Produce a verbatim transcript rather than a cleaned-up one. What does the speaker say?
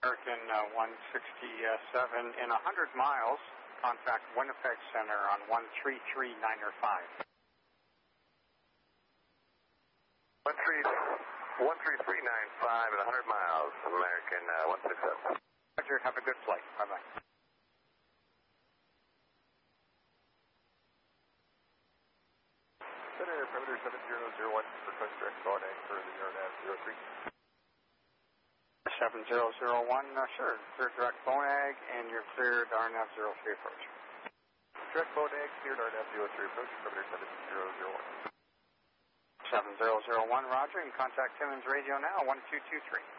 American uh, one sixty-seven in one hundred miles. Contact Winnipeg Center on one three three nine five. one three three nine five at one hundred miles, American uh, one sixty-seven. Roger, have a good flight. Bye-bye. Center, perimeter seven zero zero one, request direct phone for the Aeronav zero three. seven zero zero one, uh, sure. Clear direct Bonag, and you're cleared R N A V zero three approach. Direct Bonag, cleared R N A V zero three approach, perimeter seven zero zero one. seven zero zero one, roger, and contact Timmins Radio now, one two two three.